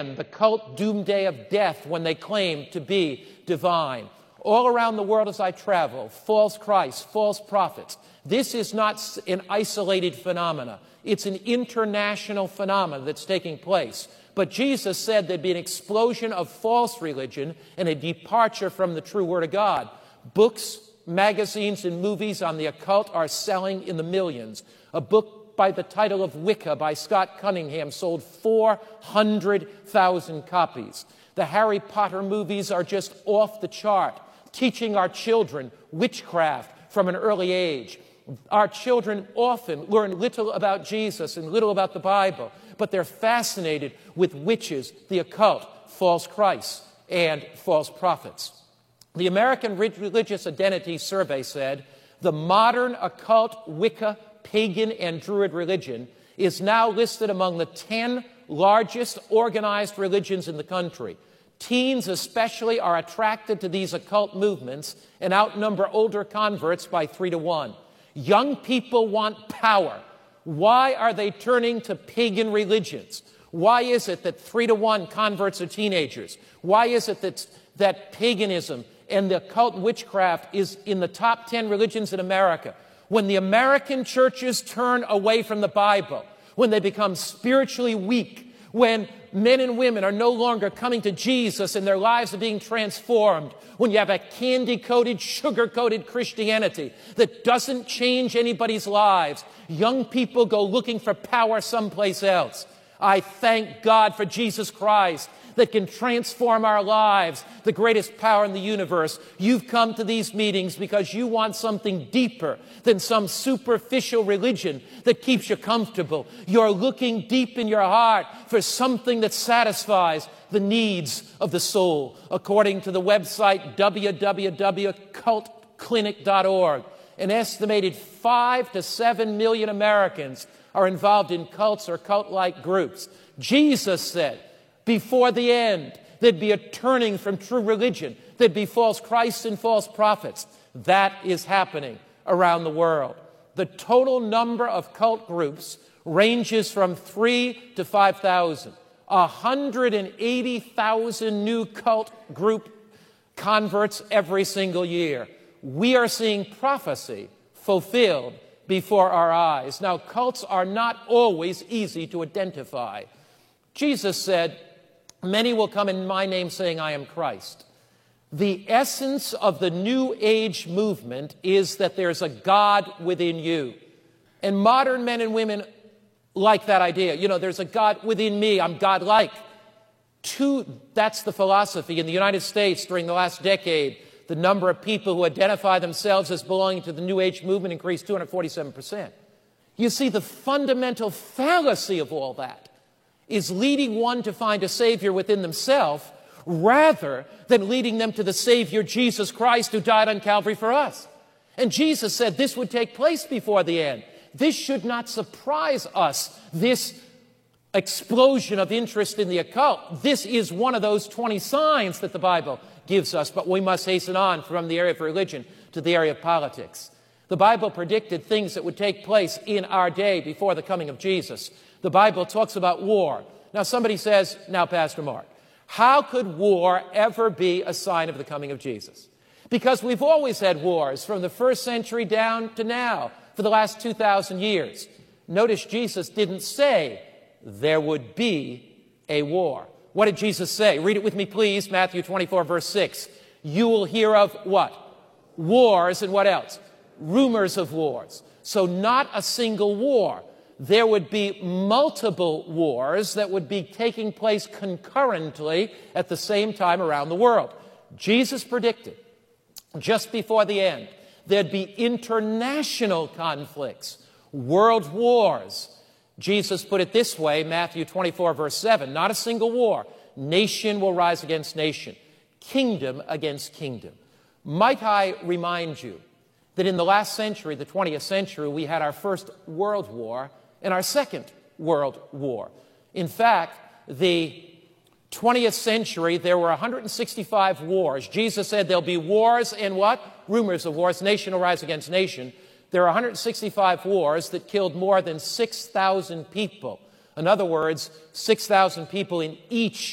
again the cult doomsday of death when they claim to be divine. All around the world as I travel, false Christs, false prophets. This is not an isolated phenomena. It's an international phenomenon that's taking place. But Jesus said there'd be an explosion of false religion and a departure from the true Word of God. Books, magazines, and movies on the occult are selling in the millions. A book by the title of Wicca by Scott Cunningham sold 400,000 copies. The Harry Potter movies are just off the chart, teaching our children witchcraft from an early age. Our children often learn little about Jesus and little about the Bible, but they're fascinated with witches, the occult, false Christs, and false prophets. The American Religious Identity Survey said the modern occult, Wicca, pagan, and Druid religion is now listed among the 10 largest organized religions in the country. Teens especially are attracted to these occult movements and outnumber older converts by 3 to 1. Young people want power. Why are they turning to pagan religions? Why is it that 3 to 1 converts are teenagers? Why is it that paganism and the occult witchcraft is in the top 10 religions in America? When the American churches turn away from the Bible, when they become spiritually weak, when men and women are no longer coming to Jesus and their lives are being transformed, when you have a candy-coated, sugar-coated Christianity that doesn't change anybody's lives, young people go looking for power someplace else. I thank God for Jesus Christ that can transform our lives, the greatest power in the universe. You've come to these meetings because you want something deeper than some superficial religion that keeps you comfortable. You're looking deep in your heart for something that satisfies the needs of the soul. According to the website www.cultclinic.org, an estimated 5 to 7 million Americans are involved in cults or cult-like groups. Jesus said, before the end, there'd be a turning from true religion. There'd be false Christs and false prophets. That is happening around the world. The total number of cult groups ranges from 3 to 5,000. 180,000 new cult group converts every single year. We are seeing prophecy fulfilled before our eyes. Now, cults are not always easy to identify. Jesus said, "Many will come in my name saying, I am Christ." The essence of the New Age movement is that there's a God within you. And modern men and women like that idea. You know, there's a God within me. I'm God-like. That's the philosophy. In the United States, during the last decade, the number of people who identify themselves as belonging to the New Age movement increased 247%. You see, the fundamental fallacy of all that is leading one to find a Savior within themselves rather than leading them to the Savior, Jesus Christ, who died on Calvary for us. And Jesus said this would take place before the end. This should not surprise us, this explosion of interest in the occult. This is one of those 20 signs that the Bible gives us, but we must hasten on from the area of religion to the area of politics. The Bible predicted things that would take place in our day before the coming of Jesus. The Bible talks about war. Now somebody says, now Pastor Mark, how could war ever be a sign of the coming of Jesus? Because we've always had wars from the first century down to now for the last 2,000 years. Notice Jesus didn't say there would be a war. What did Jesus say? Read it with me, please. Matthew 24, verse 6. You will hear of what? Wars, and what else? Rumors of wars. So not a single war. There would be multiple wars that would be taking place concurrently at the same time around the world. Jesus predicted just before the end there'd be international conflicts, world wars. Jesus put it this way, Matthew 24, verse 7, not a single war. Nation will rise against nation, kingdom against kingdom. Might I remind you that in the last century, the 20th century, we had our first world war and our second world war. In fact, the 20th century, there were 165 wars. Jesus said there'll be wars and what? Rumors of wars. Nation will rise against nation. There are 165 wars that killed more than 6,000 people. In other words, 6,000 people in each